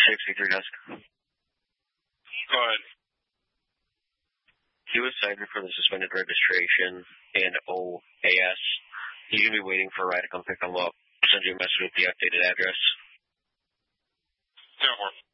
63 Dusk. Go ahead. He was cited for the suspended registration and OAS. He's going to be waiting for a ride to come pick him up. I'll send you a message with the updated address. 10-4.